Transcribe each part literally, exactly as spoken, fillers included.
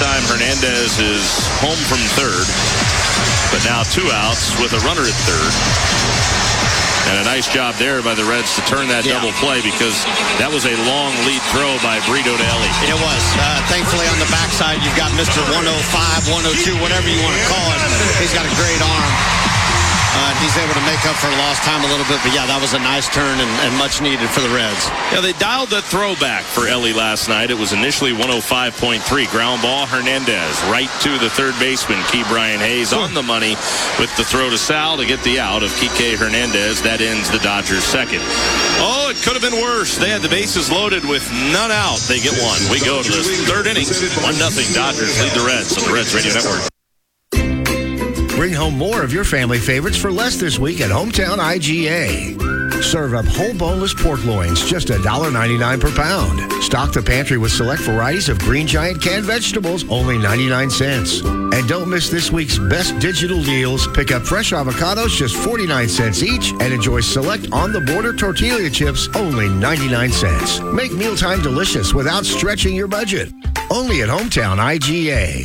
time, Hernandez is home from third, but now two outs with a runner at third. And a nice job there by the Reds to turn that yeah. double play, because that was a long lead throw by Brito to Ellie. It was. Uh, thankfully, on the backside, you've got Mister one oh five, one oh two, whatever you want to call it. He's got a great arm. Uh, he's able to make up for lost time a little bit. But, yeah, that was a nice turn and, and much needed for the Reds. Yeah, they dialed that throw back for Ellie last night. It was initially one oh five point three. Ground ball, Hernandez right to the third baseman, Ke'Bryan Hayes, on the money with the throw to Sal to get the out of Kike Hernandez. That ends the Dodgers' second. Oh, it could have been worse. They had the bases loaded with none out. They get one. We go to the third inning. one nothing. Dodgers lead the Reds on the Reds Radio Network. Bring home more of your family favorites for less this week at Hometown I G A. Serve up whole boneless pork loins, just one dollar ninety-nine per pound. Stock the pantry with select varieties of Green Giant canned vegetables, only ninety-nine cents. And don't miss this week's best digital deals. Pick up fresh avocados, just forty-nine cents each, and enjoy select on-the-border tortilla chips, only ninety-nine cents. Make mealtime delicious without stretching your budget. Only at Hometown I G A.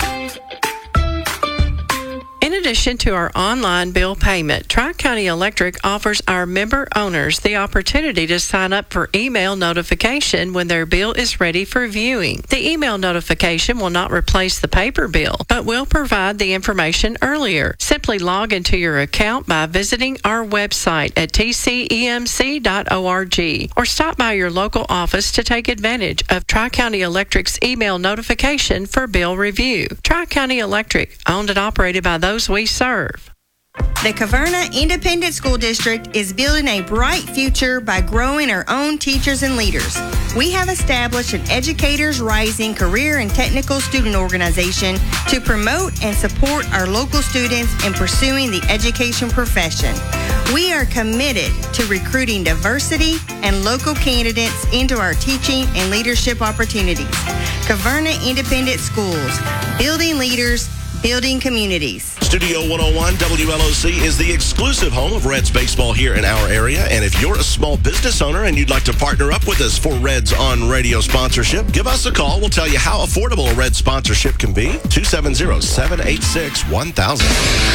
In addition to our online bill payment, Tri-County Electric offers our member owners the opportunity to sign up for email notification when their bill is ready for viewing. The email notification will not replace the paper bill, but will provide the information earlier. Simply log into your account by visiting our website at t c e m c dot org or stop by your local office to take advantage of Tri-County Electric's email notification for bill review. Tri-County Electric, owned and operated by those we serve. The Caverna Independent School District is building a bright future by growing our own teachers and leaders. We have established an Educators Rising career and technical student organization to promote and support our local students in pursuing the education profession. We are committed to recruiting diversity and local candidates into our teaching and leadership opportunities. Caverna Independent Schools, building leaders, building communities. Studio one oh one W L O C is the exclusive home of Reds baseball here in our area. And if you're a small business owner and you'd like to partner up with us for Reds on Radio sponsorship, give us a call. We'll tell you how affordable a Reds sponsorship can be. two seven zero, seven eight six, one thousand.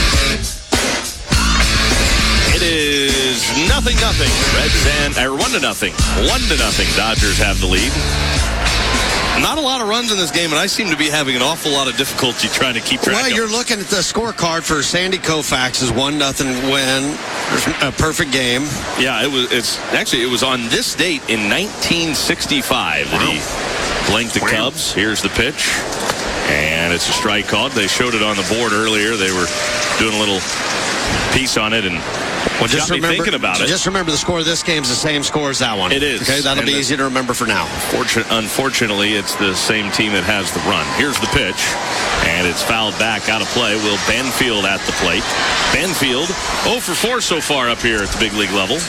It is nothing, nothing. Reds and, or one to nothing. One to nothing. Dodgers have the lead. Not a lot of runs in this game, and I seem to be having an awful lot of difficulty trying to keep track well, of. Well, you're looking at the scorecard for Sandy Koufax's one nothing win. A perfect game. Yeah, it was. It's actually, it was on this date in nineteen sixty-five wow. that he blanked the wow. Cubs. Here's the pitch, and it's a strike called. They showed it on the board earlier. They were doing a little piece on it, and well, just got me remember, thinking about it. Just remember the score of this game is the same score as that one. It is. Okay, that'll and be the, easy to remember for now. Unfortunately, it's the same team that has the run. Here's the pitch, and it's fouled back out of play. Will Banfield at the plate. Banfield oh for four so far up here at the big league level.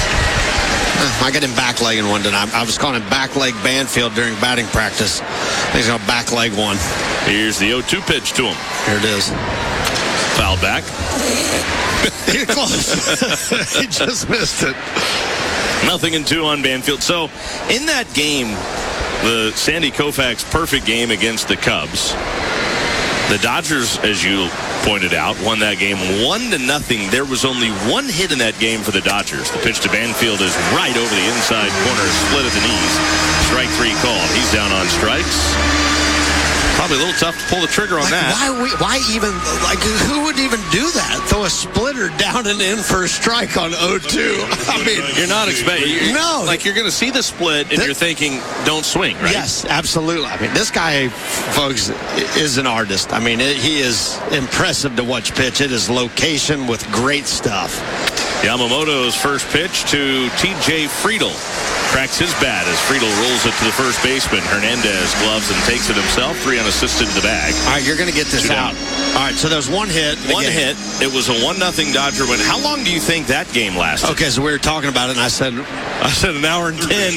I got him backlegging one tonight. I was calling him backleg Banfield during batting practice. He's going to backleg one. Here's the oh two pitch to him. Here it is. Fouled back. You're close. He just missed it. Nothing in two on Banfield. So, in that game, the Sandy Koufax perfect game against the Cubs, the Dodgers, as you pointed out, won that game one to nothing. There was only one hit in that game for the Dodgers. The pitch to Banfield is right over the inside corner, split at the knees. Strike three called. He's down on strikes. Probably a little tough to pull the trigger on like, that. Why, we, why even, like, who would even do that? Throw a splitter down and in for a strike on oh two. I mean, you're not expecting. No. Like, you're going to see the split, and this, you're thinking, don't swing, right? Yes, absolutely. I mean, this guy, folks, is an artist. I mean, it, he is impressive to watch pitch. It is location with great stuff. Yamamoto's first pitch to T J Friedl. Cracks his bat as Friedl rolls it to the first baseman. Hernandez gloves and takes it himself. Three unassisted to the bag. All right, you're going to get this out. All right, so there's one hit. One hit. It was a one nothing Dodger win. How long do you think that game lasted? Okay, so we were talking about it, and I said... I said an hour and ten.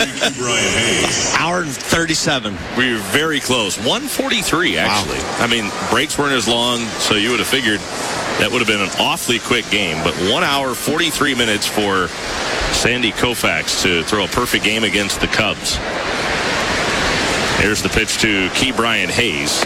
Hour and thirty-seven. We were very close. one forty-three, actually. Wow. I mean, breaks weren't as long, so you would have figured that would have been an awfully quick game. But one hour, forty-three minutes for Sandy Koufax to throw a perfect game against the Cubs. Here's the pitch to Ke'Bryan Hayes.